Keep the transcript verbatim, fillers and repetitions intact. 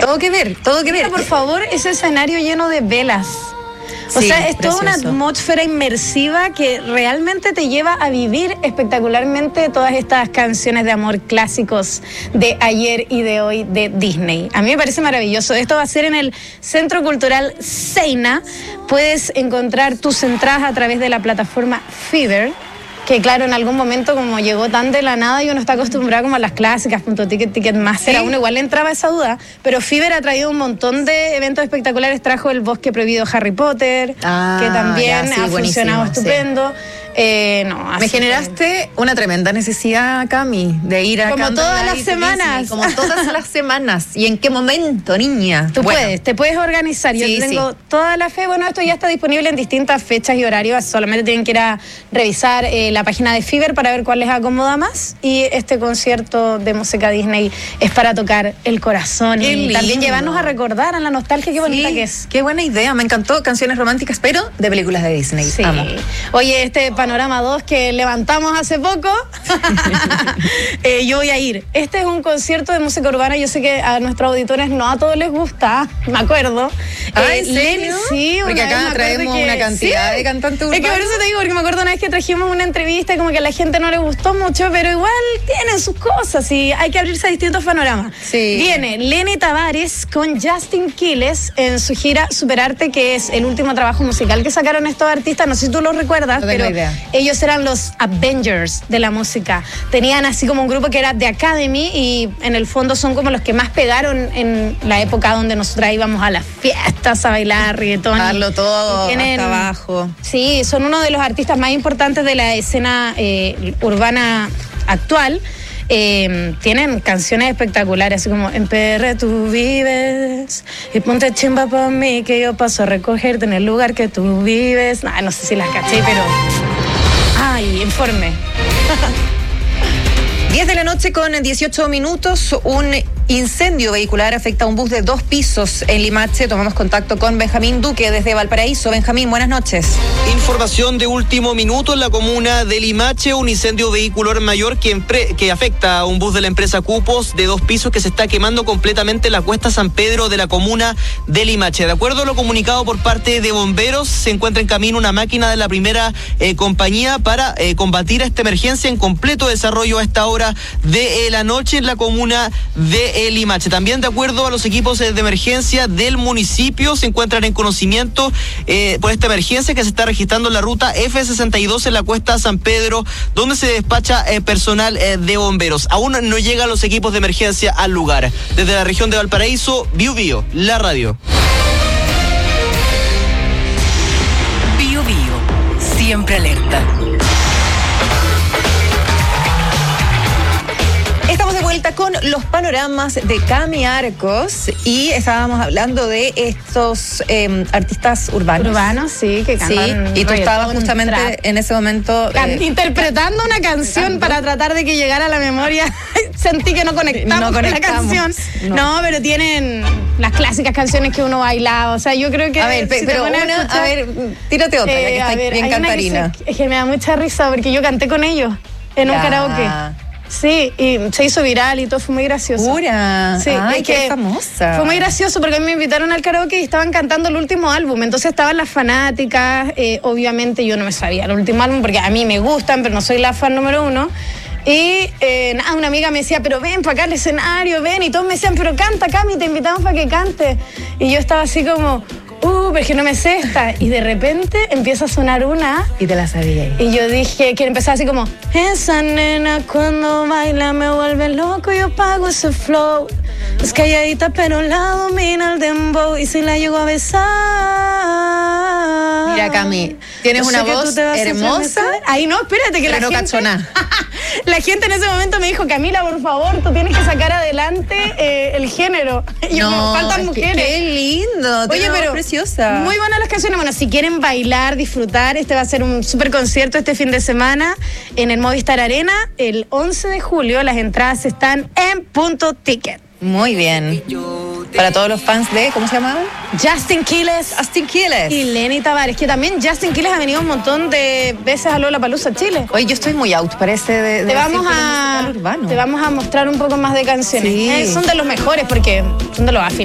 Todo que ver, todo que ver. Pero por favor, ese escenario lleno de velas. O Sí, sea, es toda una precioso. atmósfera inmersiva que realmente te lleva a vivir espectacularmente todas estas canciones de amor clásicos de ayer y de hoy de Disney. A mí me parece maravilloso. Esto va a ser en el Centro Cultural Seina. Puedes encontrar tus entradas a través de la plataforma Fever, que claro, en algún momento como llegó tan de la nada y uno está acostumbrado como a las clásicas, punto ticket, ticketmaster, Sí. a uno igual le entraba esa duda, pero Fever ha traído un montón de eventos espectaculares, trajo el Bosque Prohibido Harry Potter, Ah, que también ya, sí, ha funcionado buenísimo, estupendo. Eh, no, Me así generaste una tremenda necesidad, Cami, de ir a Como Candlelight todas las Disney, semanas. como todas las semanas. ¿Y en qué momento, niña? Tú Bueno, puedes, te puedes organizar. Yo Sí, tengo sí. toda la fe. Bueno, esto ya está disponible en distintas fechas y horarios. Solamente tienen que ir a revisar eh, la página de Fever para ver cuál les acomoda más. Y este concierto de música Disney es para tocar el corazón Qué y lindo. también llevarnos a recordar a la nostalgia. Qué bonita sí, que es. Qué buena idea, me encantó. Canciones románticas, pero de películas de Disney. Sí. Amo. Oye, este Panorama dos que levantamos hace poco, eh, yo voy a ir. Este es un concierto de música urbana. Yo sé que a nuestros auditores no a todos les gusta, me acuerdo. Ah, Eh, ¿en serio? Lenny, sí, Porque una acá vez me acuerdo traemos que- una cantidad de cantantes Es que por urbanos. eso te digo, porque me acuerdo una vez que trajimos una entrevista y como que a la gente no le gustó mucho, pero igual tienen sus cosas y hay que abrirse a distintos panoramas. Sí. Viene Lenny Tavares con Justin Quiles en su gira Superarte, que es el último trabajo musical que sacaron estos artistas. No sé si tú los recuerdas, No tengo pero idea. ellos eran los Avengers de la música. Tenían así como un grupo que era The Academy y en el fondo son como los que más pegaron en la época donde nosotras íbamos a las fiestas a bailar reggaetón. Darlo todo Y tienen- hasta abajo. Sí, son uno de los artistas más importantes de la escena eh, urbana actual. Eh, tienen canciones espectaculares, así como en P R tú vives y ponte chimba pa' mí que yo paso a recogerte en el lugar que tú vives. Nah, no sé si las caché, pero... Ay, informe. diez de la noche con dieciocho minutos, un incendio vehicular afecta a un bus de dos pisos en Limache. Tomamos contacto con Benjamín Duque desde Valparaíso. Benjamín, buenas noches. Información de último minuto en la comuna de Limache, un incendio vehicular mayor que, empre- que afecta a un bus de la empresa Cupos de dos pisos que se está quemando completamente en la cuesta San Pedro de la comuna de Limache. De acuerdo a lo comunicado por parte de bomberos, se encuentra en camino una máquina de la primera eh, compañía para eh, combatir esta emergencia en completo desarrollo a esta hora de eh, la noche en la comuna de eh, Limache. También de acuerdo a los equipos eh, de emergencia del municipio, se encuentran en conocimiento eh, por esta emergencia que se está registrando en la ruta F sesenta y dos en la cuesta San Pedro, donde se despacha eh, personal eh, de bomberos. Aún no llegan los equipos de emergencia al lugar. Desde la región de Valparaíso, Bio Bio, la radio. Bio Bio, siempre alerta. Estamos de vuelta con los panoramas de Cami Arcos y estábamos hablando de estos eh, artistas urbanos. Urbanos, sí, que Sí, cantan y tú estabas reggaetón, justamente trap. en ese momento Can- eh, interpretando una canción para tratar de que llegara a la memoria. Sentí que no conectamos, No con la conectamos, canción. no. No. pero tienen las clásicas canciones que uno bailaba. O sea, yo creo que. a ver, pe- si te pero pones una, escuchar- a ver, tírate otra, ya Eh, que a está ver, bien hay una que cantarina. se- es que me da mucha risa porque yo canté con ellos en un Ya. karaoke. Sí, y se hizo viral y todo, fue muy gracioso. Pura. Sí, Ay, es qué que famosa. Fue muy gracioso porque a mí me invitaron al karaoke y estaban cantando el último álbum. Entonces estaban las fanáticas. Eh, obviamente yo no me sabía el último álbum porque a mí me gustan, pero no soy la fan número uno. Y eh, nada, una amiga me decía, pero ven para acá al escenario, ven. Y todos me decían, pero canta, Cami, te invitamos para que cante. Y yo estaba así como, uh, pero es que no me sé esta. Y de repente empieza a sonar una. Y te la sabía. Y yo dije, que empezaba así como, esa nena cuando baila me vuelve loco, yo pago ese flow. Es calladita pero la domina el dembow y si la llego a besar. Mira, Cami, tienes yo una sé que tú voz te vas a hermosa, estremecer. Ay, no, espérate que pero la no gente... cacho nada. La gente en ese momento me dijo, Camila, por favor, tú tienes que sacar adelante eh, el género. Y yo, No, me faltan es que- mujeres. qué lindo. Oye, tiene una voz pero preciosa. muy buenas las canciones. Bueno, si quieren bailar, disfrutar, este va a ser un súper concierto este fin de semana en el Movistar Arena el once de julio. Las entradas están en Punto Ticket. Muy bien. Para todos los fans de, ¿cómo se llamaban? Justin Quiles Justin Quiles. y Lenny Tavares, que también Justin Quiles ha venido un montón de veces a Lollapalooza, Chile. Oye, yo estoy muy out, parece de, de Te vamos, círculo a, musical urbano. te vamos a mostrar un poco más de canciones. Sí. Eh, son de los mejores porque son de los afines.